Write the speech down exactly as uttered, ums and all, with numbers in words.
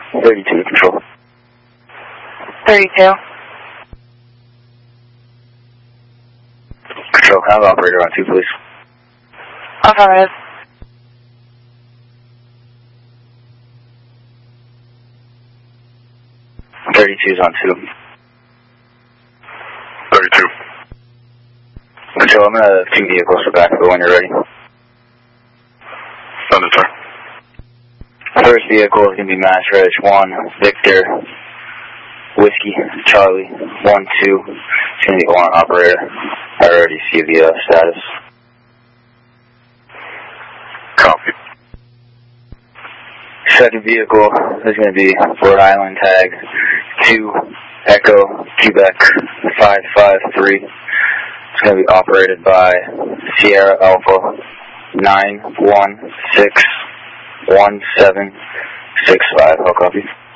thirty-two, control. thirty-two. Control, can I have operator on two, please? Affirmative. thirty-two's on two. thirty-two. Control, I'm going to have two vehicles for backfill when you're ready. Thunder, sir. First vehicle is going to be Mass Reg one, Victor, Whiskey, Charlie, one, two. It's going to be one operator. I already see the uh, status. Copy. Second vehicle is going to be Rhode Island tag two, Echo, Quebec, five five three. It's going to be operated by Sierra Alpha nine one six one seven six five. I'll copy.